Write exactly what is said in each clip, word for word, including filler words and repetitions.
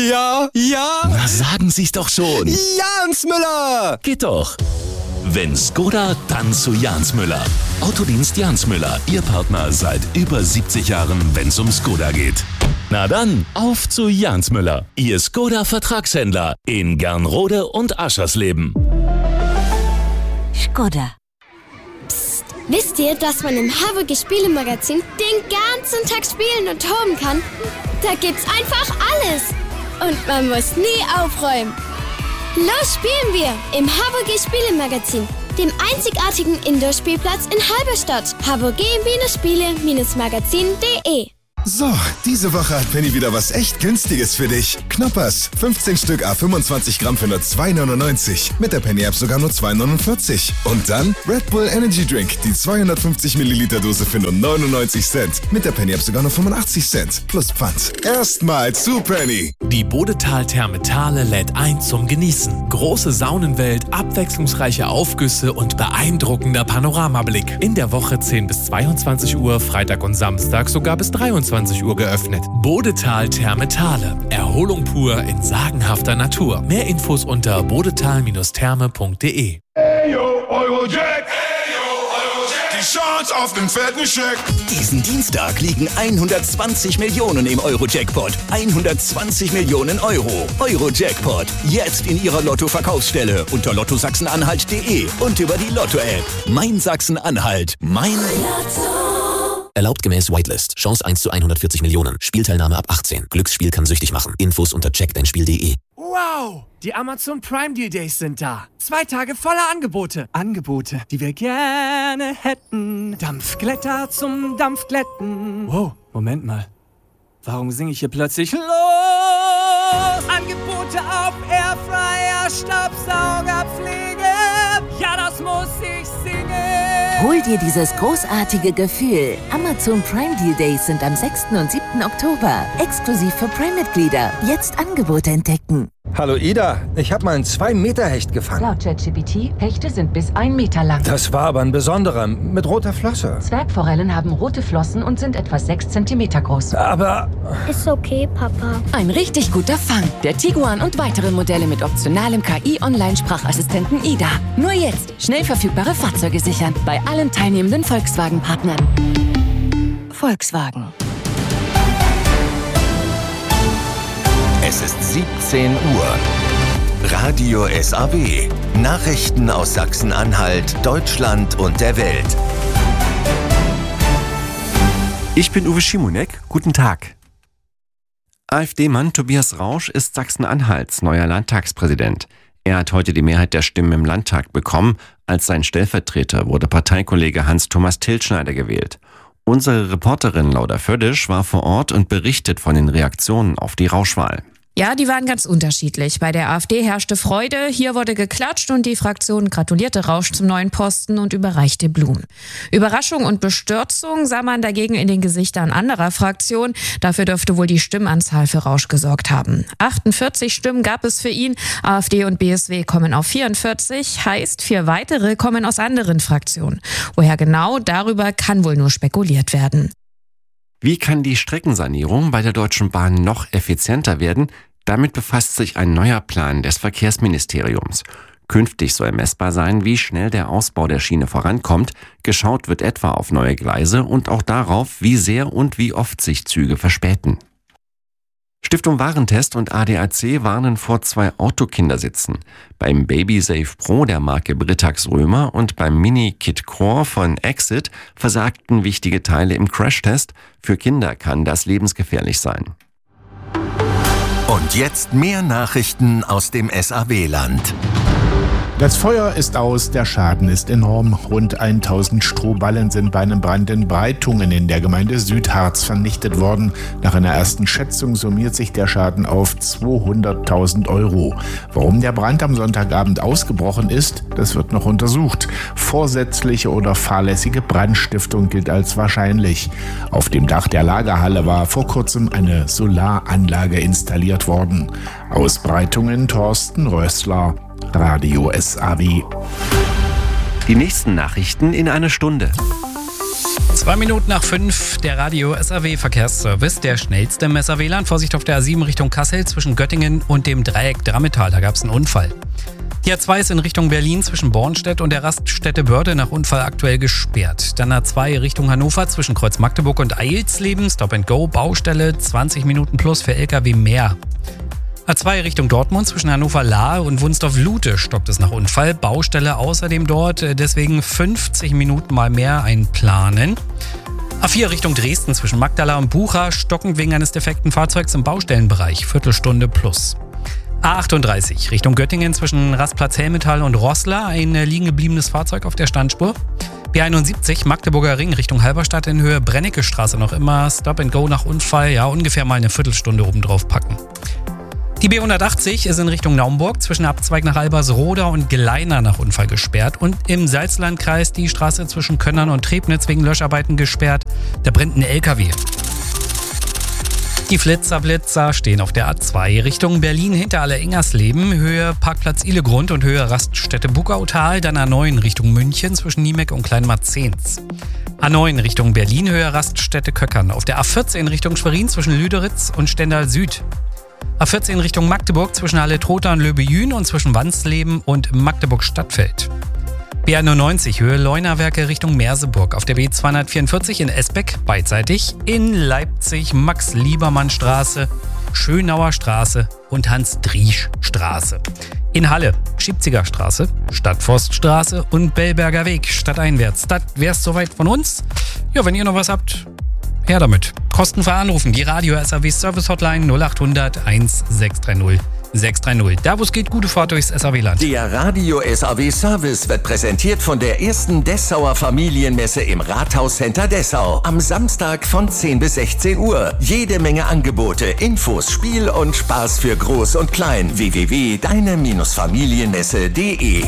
Ja, ja. Na, sagen Sie's doch schon. Jans Müller. Geht doch. Wenn Skoda, dann zu Jans Müller. Autodienst Jans Müller, Ihr Partner seit über siebzig Jahren, wenn's um Skoda geht. Na dann, auf zu Jans Müller, Ihr Skoda-Vertragshändler in Gernrode und Aschersleben. Skoda. Psst, wisst ihr, dass man im Havergy Spielemagazin den ganzen Tag spielen und toben kann? Da gibt's einfach alles. Und man muss nie aufräumen. Los spielen wir im Havergy Spielemagazin, dem einzigartigen Indoor-Spielplatz in Halberstadt. havergy Spiele Magazin punkt de. So, diese Woche hat Penny wieder was echt Günstiges für dich. Knoppers, fünfzehn Stück à fünfundzwanzig Gramm für nur zwei neunundneunzig. Mit der Penny-App sogar nur zwei neunundvierzig. Und dann Red Bull Energy Drink, die zweihundertfünfzig Milliliter Dose für nur neunundneunzig Cent. Mit der Penny-App sogar nur fünfundachtzig Cent. Plus Pfand. Erstmal zu Penny. Die Bodetal Therme Thale lädt ein zum Genießen. Große Saunenwelt, abwechslungsreiche Aufgüsse und beeindruckender Panoramablick. In der Woche zehn bis zweiundzwanzig Uhr, Freitag und Samstag sogar bis dreiundzwanzig Uhr geöffnet. Bodetal Therme Thale. Erholung pur in sagenhafter Natur. Mehr Infos unter bodetal Therme punkt de. Hey yo, Eurojack! Hey yo, Eurojack! Die Chance auf den fetten Scheck! Diesen Dienstag liegen hundertzwanzig Millionen im Euro-Jackpot. hundertzwanzig Millionen Euro. Euro-Jackpot. Jetzt in Ihrer Lotto-Verkaufsstelle unter lotto sachsen-anhalt punkt de und über die Lotto-App. Mein Sachsen-Anhalt. Mein Lotto. Erlaubt gemäß Whitelist. Chance eins zu hundertvierzig Millionen. Spielteilnahme ab achtzehn. Glücksspiel kann süchtig machen. Infos unter check dein spiel punkt de. Wow! Die Amazon Prime Deal Days sind da. Zwei Tage voller Angebote. Angebote, die wir gerne hätten. Dampfglätter zum Dampfglätten. Wow, Moment mal. Warum singe ich hier plötzlich los? Angebote auf Airfryer, Staubsauger, Pflege. Ja, das muss ich singen. Hol dir dieses großartige Gefühl. Amazon Prime Deal Days sind am sechsten und siebten Oktober. Exklusiv für Prime-Mitglieder. Jetzt Angebote entdecken. Hallo Ida, ich habe mal einen zwei Meter Hecht gefangen. Laut ChatGPT, Hechte sind bis ein Meter lang. Das war aber ein besonderer, mit roter Flosse. Zwergforellen haben rote Flossen und sind etwa sechs Zentimeter groß. Aber... Ist okay, Papa. Ein richtig guter Fang. Der Tiguan und weitere Modelle mit optionalem K I-Online-Sprachassistenten Ida. Nur jetzt schnell verfügbare Fahrzeuge sichern. Bei allen teilnehmenden Volkswagen-Partnern. Volkswagen. Es ist siebzehn Uhr. Radio S A W. Nachrichten aus Sachsen-Anhalt, Deutschland und der Welt. Ich bin Uwe Schimonek. Guten Tag. AfD-Mann Tobias Rausch ist Sachsen-Anhalts neuer Landtagspräsident. Er hat heute die Mehrheit der Stimmen im Landtag bekommen. Als sein Stellvertreter wurde Parteikollege Hans-Thomas Tilschneider gewählt. Unsere Reporterin Lauda Födisch war vor Ort und berichtet von den Reaktionen auf die Rauschwahl. Ja, die waren ganz unterschiedlich. Bei der AfD herrschte Freude, hier wurde geklatscht und die Fraktion gratulierte Rausch zum neuen Posten und überreichte Blumen. Überraschung und Bestürzung sah man dagegen in den Gesichtern anderer Fraktionen. Dafür dürfte wohl die Stimmanzahl für Rausch gesorgt haben. achtundvierzig Stimmen gab es für ihn, AfD und B S W kommen auf vierundvierzig, heißt vier weitere kommen aus anderen Fraktionen. Woher genau, darüber kann wohl nur spekuliert werden. Wie kann die Streckensanierung bei der Deutschen Bahn noch effizienter werden? Damit befasst sich ein neuer Plan des Verkehrsministeriums. Künftig soll messbar sein, wie schnell der Ausbau der Schiene vorankommt. Geschaut wird etwa auf neue Gleise und auch darauf, wie sehr und wie oft sich Züge verspäten. Stiftung Warentest und A D A C warnen vor zwei Autokindersitzen. Beim BabySafe Pro der Marke Britax Römer und beim Mini Kit Core von Exit versagten wichtige Teile im Crashtest. Für Kinder kann das lebensgefährlich sein. Und jetzt mehr Nachrichten aus dem S A W-Land. Das Feuer ist aus, der Schaden ist enorm. Rund tausend Strohballen sind bei einem Brand in Breitungen in der Gemeinde Südharz vernichtet worden. Nach einer ersten Schätzung summiert sich der Schaden auf zweihunderttausend Euro. Warum der Brand am Sonntagabend ausgebrochen ist, das wird noch untersucht. Vorsätzliche oder fahrlässige Brandstiftung gilt als wahrscheinlich. Auf dem Dach der Lagerhalle war vor kurzem eine Solaranlage installiert worden. Aus Breitungen Thorsten Rössler. Radio S A W. Die nächsten Nachrichten in einer Stunde. Zwei Minuten nach fünf, der Radio S A W Verkehrsservice, der schnellste im S A W-Land. Vorsicht auf der A sieben Richtung Kassel zwischen Göttingen und dem Dreieck Drammetal, da gab es einen Unfall. Die A zwei ist in Richtung Berlin zwischen Bornstedt und der Raststätte Börde nach Unfall aktuell gesperrt. Dann A zwei Richtung Hannover zwischen Kreuz Magdeburg und Eilsleben, Stop and Go, Baustelle, zwanzig Minuten plus für L K W mehr. A zwei Richtung Dortmund zwischen Hannover-Lahe und Wunsdorf-Lute stockt es nach Unfall. Baustelle außerdem dort, deswegen fünfzig Minuten mal mehr einplanen. A vier Richtung Dresden zwischen Magdala und Bucha stockend wegen eines defekten Fahrzeugs im Baustellenbereich. Viertelstunde plus. A achtunddreißig Richtung Göttingen zwischen Rastplatz Helmetal und Roßla ein liegen gebliebenes Fahrzeug auf der Standspur. B einundsiebzig Magdeburger Ring Richtung Halberstadt in Höhe Brennecke-Straße noch immer. Stop and Go nach Unfall, ja ungefähr mal eine Viertelstunde obendrauf packen. Die B hundertachtzig ist in Richtung Naumburg zwischen Abzweig nach Albersroda und Gleiner nach Unfall gesperrt und im Salzlandkreis die Straße zwischen Könnern und Trebnitz wegen Löscharbeiten gesperrt. Da brennt ein L K W. Die Flitzer-Blitzer stehen auf der A zwei Richtung Berlin hinter Aller-Ingersleben, Höhe Parkplatz Ilegrund und Höhe Raststätte Bugautal, dann A neun Richtung München zwischen Niemeck und Kleinmarzens. A neun Richtung Berlin, Höhe Raststätte Köckern. Auf der A vierzehn Richtung Schwerin zwischen Lüderitz und Stendal Süd. A vierzehn Richtung Magdeburg zwischen Halle-Trotha und Löbejün und zwischen Wansleben und Magdeburg-Stadtfeld. B einundneunzig Höhe Leunawerke Richtung Merseburg. Auf der B zweihundertvierundvierzig in Esbeck beidseitig. In Leipzig Max-Liebermann-Straße, Schönauer Straße und Hans-Driesch-Straße. In Halle Schiebziger Straße, Stadtforststraße und Bellberger Weg stadteinwärts. Das wär's soweit von uns. Ja, wenn ihr noch was habt, her damit. Kostenfrei anrufen. Die Radio S A W Service Hotline null achthundert sechshundertdreißig sechshundertdreißig. Da, wo es geht, gute Fahrt durchs S A W-Land. Der Radio S A W Service wird präsentiert von der ersten Dessauer Familienmesse im Rathauscenter Dessau. Am Samstag von zehn bis sechzehn Uhr. Jede Menge Angebote, Infos, Spiel und Spaß für Groß und Klein. w w w punkt deine Familienmesse punkt de.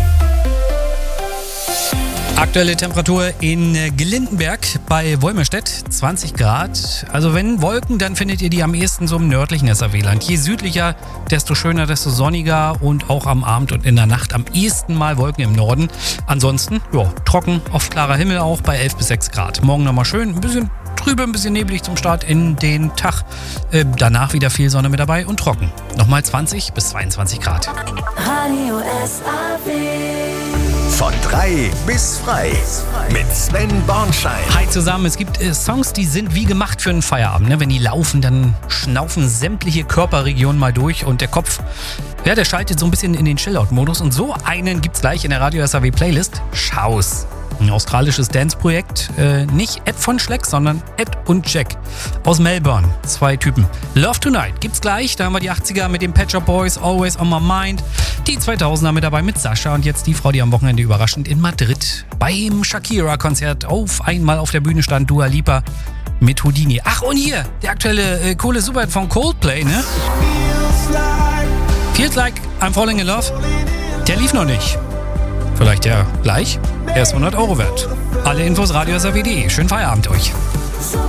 Aktuelle Temperatur in Glindenberg bei Wolmerstedt, zwanzig Grad. Also wenn Wolken, dann findet ihr die am ehesten so im nördlichen S A W-Land. Je südlicher, desto schöner, desto sonniger und auch am Abend und in der Nacht am ehesten mal Wolken im Norden. Ansonsten, ja, trocken, oft klarer Himmel auch bei elf bis sechs Grad. Morgen nochmal schön, ein bisschen trübe, ein bisschen neblig zum Start in den Tag. Äh, danach wieder viel Sonne mit dabei und trocken. Nochmal zwanzig bis zweiundzwanzig Grad. Radio S A W. Von drei bis frei mit Sven Bornschein. Hi zusammen, es gibt äh, Songs, die sind wie gemacht für einen Feierabend. Ne? Wenn die laufen, dann schnaufen sämtliche Körperregionen mal durch und der Kopf, ja, der schaltet so ein bisschen in den Chill-Out-Modus. Und so einen gibt's gleich in der Radio S A W Playlist. Schaus. Ein australisches Dance-Projekt. Äh, nicht Ed von Schleck, sondern Ed und Jack. Aus Melbourne. Zwei Typen. Love Tonight gibt's gleich. Da haben wir die achtziger mit den Pet Shop Boys, Always on My Mind. Die zweitausender mit dabei mit Sascha. Und jetzt die Frau, die am Wochenende überraschend in Madrid beim Shakira-Konzert auf einmal auf der Bühne stand. Dua Lipa mit Houdini. Ach, und hier, der aktuelle äh, coole Superhit von Coldplay, ne? Feels Like I'm Falling in Love. Der lief noch nicht. Vielleicht ja gleich. Er ist hundert Euro wert. Alle Infos radio s a w punkt de. Schönen Feierabend euch. Super